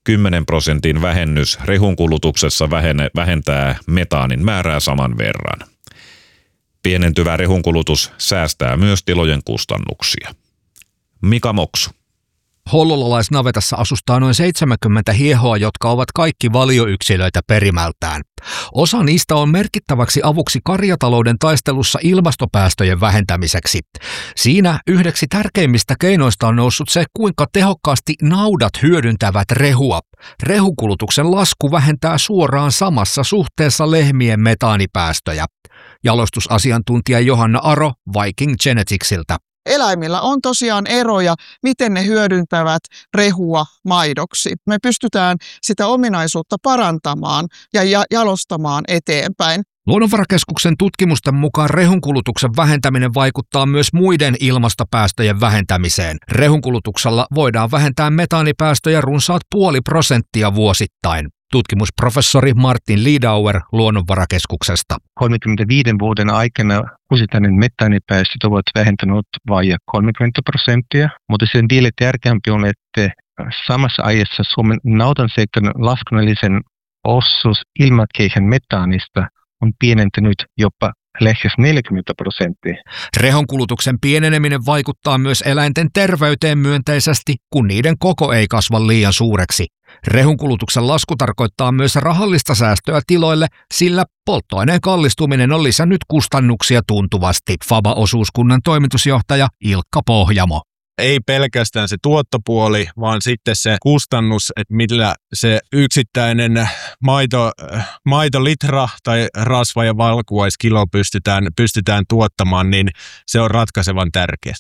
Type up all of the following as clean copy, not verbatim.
10% vähennys rehun kulutuksessa vähentää metaanin määrää saman verran. Pienentyvä rehun kulutus säästää myös tilojen kustannuksia. Mika Moksu. Hollolalaisnavetassa asustaa noin 70 hiehoa, jotka ovat kaikki valioyksilöitä perimältään. Osa niistä on merkittäväksi avuksi karjatalouden taistelussa ilmastopäästöjen vähentämiseksi. Siinä yhdeksi tärkeimmistä keinoista on noussut se, kuinka tehokkaasti naudat hyödyntävät rehua. Rehukulutuksen lasku vähentää suoraan samassa suhteessa lehmien metaanipäästöjä. Jalostusasiantuntija Johanna Aro Viking Geneticsiltä. Eläimillä on tosiaan eroja, miten ne hyödyntävät rehua maidoksi. Me pystytään sitä ominaisuutta parantamaan ja jalostamaan eteenpäin. Luonnonvarakeskuksen tutkimusten mukaan rehunkulutuksen vähentäminen vaikuttaa myös muiden ilmastopäästöjen vähentämiseen. Rehunkulutuksella voidaan vähentää metaanipäästöjä runsaat 0,5% vuosittain. Tutkimusprofessori Martin Liedauer Luonnonvarakeskuksesta. 35 vuoden aikana vuosittainen metaanipäästöt ovat vähentäneet vain 30%, mutta sen vielä tärkeämpi on, että samassa ajassa Suomen naudansektorin laskennallisen osuus ilmakehän metaanista on pienentynyt jopa lähes 40%. Rehonkulutuksen pieneneminen vaikuttaa myös eläinten terveyteen myönteisesti, kun niiden koko ei kasva liian suureksi. Rehunkulutuksen lasku tarkoittaa myös rahallista säästöä tiloille, sillä polttoaineen kallistuminen on lisännyt kustannuksia tuntuvasti. FABA-osuuskunnan toimitusjohtaja Ilkka Pohjamo. Ei pelkästään se tuottopuoli, vaan sitten se kustannus, että millä se yksittäinen maitolitra tai rasva- ja valkuaiskilo pystytään tuottamaan, niin se on ratkaisevan tärkeä.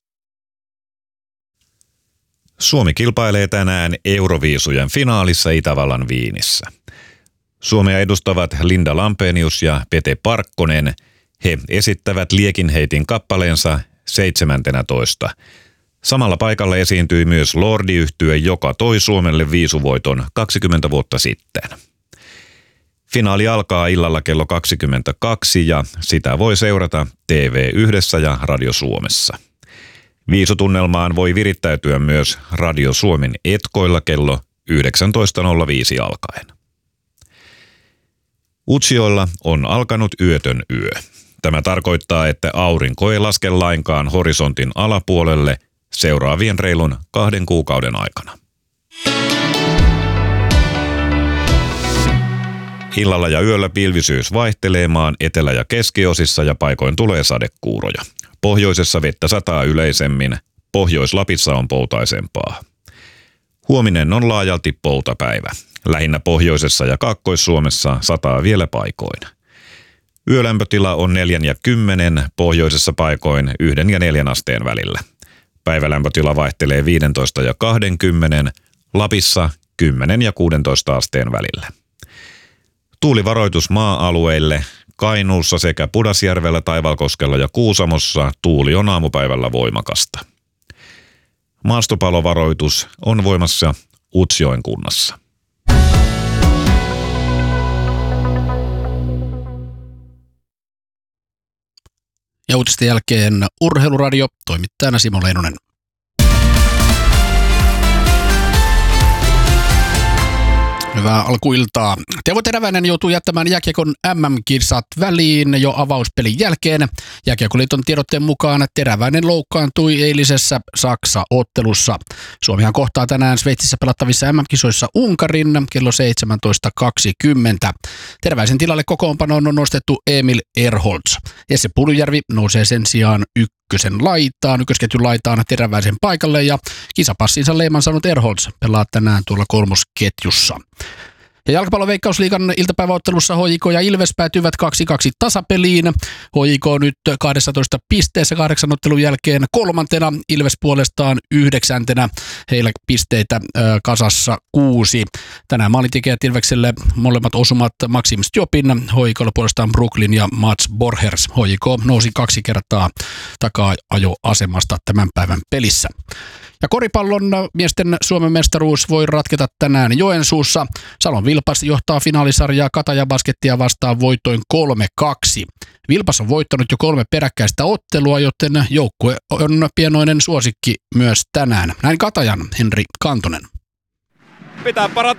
Suomi kilpailee tänään Euroviisujen finaalissa Itävallan Viinissä. Suomea edustavat Linda Lampenius ja Pete Parkkonen. He esittävät liekinheitin kappaleensa 17. Samalla paikalla esiintyi myös Lordi-yhtye, joka toi Suomelle viisuvoiton 20 vuotta sitten. Finaali alkaa illalla kello 22 ja sitä voi seurata TV1 ja Radio Suomessa. Viisutunnelmaan voi virittäytyä myös Radio Suomen etkoilla kello 19.05 alkaen. Utsjoella on alkanut yötön yö. Tämä tarkoittaa, että aurinko ei laske lainkaan horisontin alapuolelle seuraavien reilun 2 kuukauden aikana. Illalla ja yöllä pilvisyys vaihtelee maan etelä- ja keskiosissa ja paikoin tulee sadekuuroja. Pohjoisessa vettä sataa yleisemmin, Pohjois-Lapissa on poutaisempaa. Huominen on laajalti poutapäivä. Lähinnä pohjoisessa ja Kaakkois-Suomessa sataa vielä paikoin. Yölämpötila on 4 ja 10, pohjoisessa paikoin 1 ja 4 asteen välillä. Päivälämpötila vaihtelee 15 ja 20, Lapissa 10 ja 16 asteen välillä. Tuulivaroitus maa-alueille. Kainuussa sekä Pudasjärvellä, Taivalkoskella ja Kuusamossa tuuli on aamupäivällä voimakasta. Maastopalovaroitus on voimassa Utsjoen kunnassa. Ja uutisten jälkeen Urheiluradio, toimittajana Simo Leinonen. Hyvää alkuiltaa. Teuvo Teräväinen joutuu jättämään jääkiekon MM-kisat väliin jo avauspelin jälkeen. Jääkiekkoliiton tiedotteen mukaan Teräväinen loukkaantui eilisessä Saksa-ottelussa. Suomihan kohtaa tänään Sveitsissä pelattavissa MM-kisoissa Unkarin kello 17.20. Teräväisen tilalle kokoonpanoon on nostettu Emil Erholz. Jesse Puljujärvi nousee sen sijaan ykkösketjun laitaan Teräväisen paikalle ja kisapassinsa leiman saanut Erholz pelaa tänään tuolla kolmosketjussa. Ja jalkapalloveikkausliigan iltapäiväottelussa HJK ja Ilves päätyivät 2-2 tasapeliin. HJK nyt 12 pisteessä 8 ottelun jälkeen 3. Ilves puolestaan 9. Heillä pisteitä kasassa 6. Tänään maalintekijät Ilvekselle molemmat osumat Maxim Stjopin, HJK:lla puolestaan Brooklyn ja Mats Borgers. HJK nousi 2 kertaa taka-ajoasemasta tämän päivän pelissä. Ja koripallon miesten Suomen mestaruus voi ratketa tänään Joensuussa. Salon Vilpas johtaa finaalisarjaa Kataja Baskettia vastaan voittoin 3-2. Vilpas on voittanut jo 3 peräkkäistä ottelua, joten joukkue on pienoinen suosikki myös tänään. Näin Katajan Henri Kantonen. Pitää parantaa